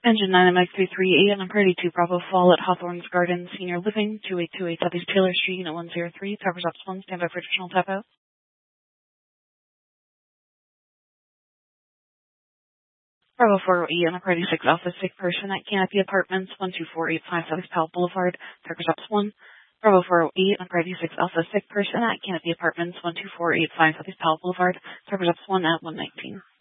Engine 9 MX338 and I'm ready to Bravo Fall at Hawthorne's Garden Senior Living, 2828 Southeast Taylor Street, Unit 103, Tower Stops 1, stand by for additional tap out. Bravo 408 and I'm ready 6 Alpha, sick person at Canopy Apartments, 12485 Southeast Powell Boulevard, Tower Stops 1. Bravo 408 and I'm ready 6 Alpha, sick person at Canopy Apartments, 12485 Southeast Powell Boulevard, Tower Stops 1 at 119.